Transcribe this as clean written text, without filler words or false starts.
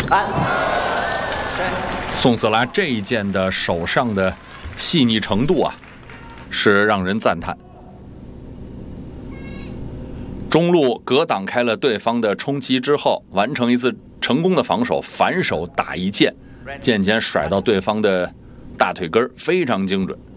宋色拉这一剑的手上的细腻程度啊，是让人赞叹。中路格挡开了对方的冲击之后，完成一次成功的防守，反手打一剑，剑尖甩到对方的大腿根，非常精准。